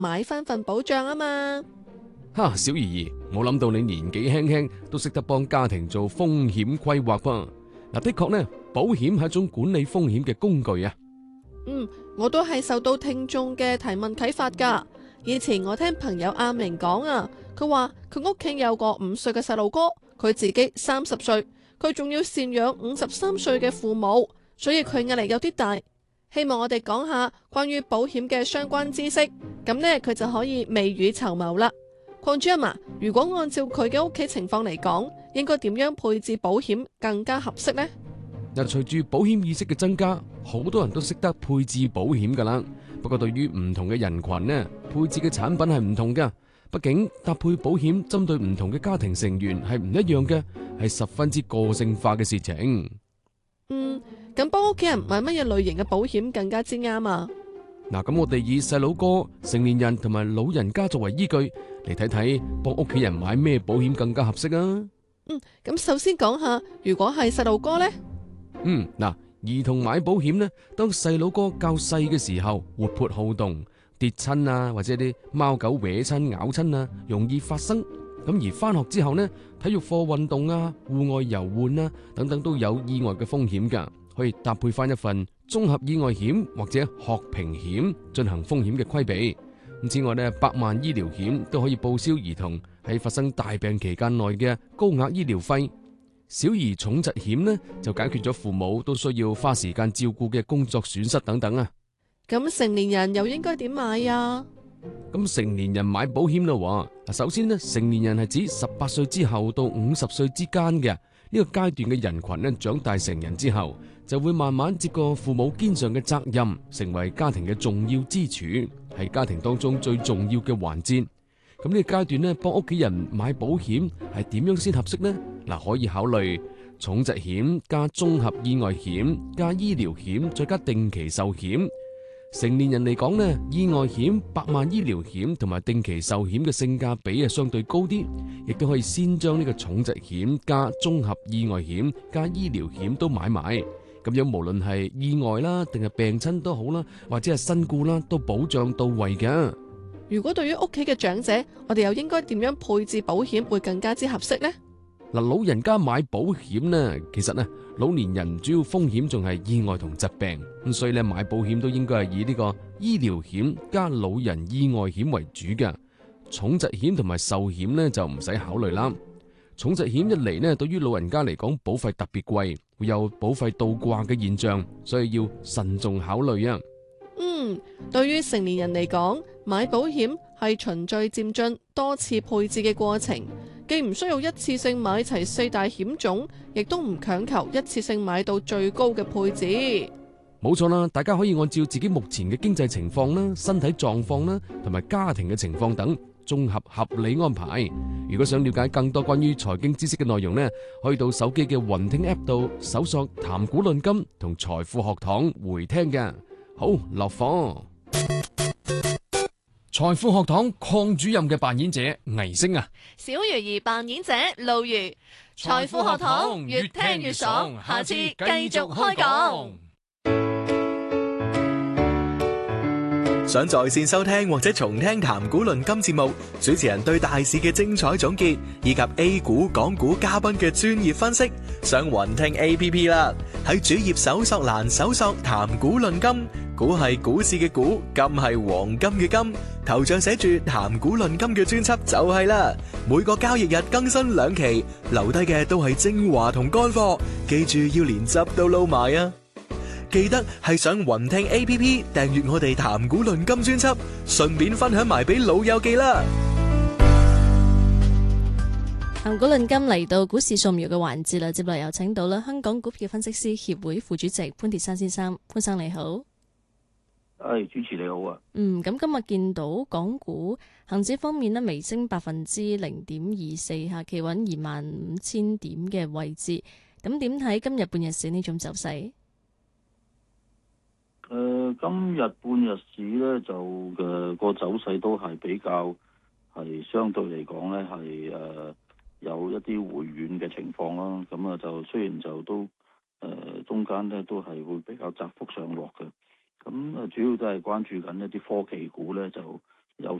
買翻份保障啊嘛。 哈，小儀，冇諗到你年紀輕輕都識得幫家庭做風險規劃噃。嗱，的確呢，保險係一種管理風險嘅工具啊。 我都係受到聽眾嘅提問啟發噶。以前我聽朋友阿明講啊，佢話佢屋企有個5歲嘅細路哥，佢自己30歲，佢仲要贍養53歲嘅父母，所以佢壓力有啲大。希望我哋講下關於保險嘅相關知識，咁呢，佢就可以未雨綢繆啦。鄺主任啊，如果按照佢嘅屋企情況嚟講，應該點樣配置保險更加合適呢？ 嗱，隨住保險意識嘅增加，好多人都識得配置保險噶啦。不過對於唔同嘅人群呢，配置嘅產品係唔同噶。畢竟搭配保險針對唔同嘅家庭成員係唔一樣嘅，係十分之個性化嘅事情。 咁幫屋企人買乜嘢類型嘅保險更加之啱啊？ 嗱，咁我哋以細佬哥、成年人同埋老人家作為依據嚟睇睇，幫屋企人買咩保險更加合適啊？ 咁首先講下，如果係細路哥呢？ 嗱，兒童買保險呢，當細佬哥較細嘅時候，活潑好動，跌親啊，或者啲貓狗搲親咬親啊，容易發生。咁而翻學之後呢，體育課運動啊、戶外遊玩啊等等都有意外嘅風險噶，可以搭配翻一份綜合意外險或者學平險進行風險嘅規避。咁此外呢，100萬醫療險都可以報銷兒童喺發生大病期間內嘅高額醫療費。小兒重疾險呢，就解決咗父母都需要花時間照顧嘅工作損失等等啊。 咁成年人又應該點買啊？ 咁成年人買保險啦，首先呢，成年人係指18歲之後到50歲之間嘅呢個階段嘅人群呢，長大成人之後就會慢慢接過父母肩上嘅責任，成為家庭嘅重要支柱，係家庭當中最重要嘅環節。咁呢個階段呢，幫屋企人買保險係點樣先合適呢？嗱，可以考慮重疾險加綜合意外險加醫療險再加定期壽險。成年人嚟講呢，意外險、100萬醫療險同埋定期壽險嘅性價比係相對高啲，亦都可以先將呢個重疾險加綜合意外險加醫療險都買埋，咁樣無論係意外啦，定係病親都好啦，或者係身故啦，都保障到位嘅。 如果對於屋企嘅長者，我哋又應該點樣配置保險會更加之合適呢？ 嗱，老人家買保險呢，其實呢，老年人主要風險仲係意外同疾病，咁所以咧買保險都應該係以呢個醫療險加老人意外險為主嘅。重疾險同埋壽險呢就唔使考慮啦。重疾險一嚟呢，對於老人家嚟講保費特別貴，會有保費倒掛嘅現象，所以要慎重考慮啊。 對於成年人嚟講，買保險係循序漸進、多次配置嘅過程，既唔需要一次性買齊4大險種，亦都唔強求一次性買到最高嘅配置。 冇錯啦，大家可以按照自己目前嘅經濟情況啦、身體狀況啦，同埋家庭嘅情況等，綜合合理安排。如果想了解更多關於財經知識嘅內容呢，可以到手機嘅雲聽 App 度搜索談股論金同財富學堂回聽嘅。好，落課。財富學堂鄺主任嘅扮演者倪星啊， 小魚兒扮演者路如，財富學堂越聽越爽，下次繼續開講。 想在線收聽或者重聽談股論金節目，主持人對大市嘅精彩總結，以及 A 股、港股嘉賓嘅專業分析，上雲聽 APP 啦。喺主頁搜索欄搜索談股論金，股係股市嘅股，金係黃金嘅金，頭像寫住談股論金嘅專輯就係啦。每個交易日更新2期，留低嘅都係精華同乾貨，記住要連汁都撈埋啊！記得係上雲聽 APP 訂閱我哋談股論金專輯，順便分享埋俾老友記啦。 談股論金嚟到股市掃描嘅環節啦，接落有請到啦香港股票分析師協會副主席潘鐵珊先生，潘生你好。 主持你好啊。 咁今日見到港股恒指方面呢，微升0.24%，下企穩25,000點嘅位置。咁點睇今日半日市呢種走勢？ 今日半日市咧就個走勢都係比較係相對嚟講咧係有一啲回軟嘅情況啦。咁啊就雖然就都中間咧都係會比較窄幅上落嘅。咁主要都係關注緊一啲科技股咧就